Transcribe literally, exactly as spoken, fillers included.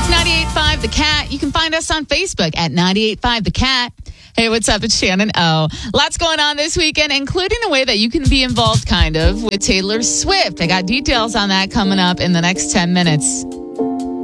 ninety-eight point five The Cat. You can find us on Facebook at ninety-eight point five The Cat. Hey, what's up? It's Shannon O. Lots going on this weekend, including a way that you can be involved, kind of, with Taylor Swift. I got details on that coming up in the next ten minutes.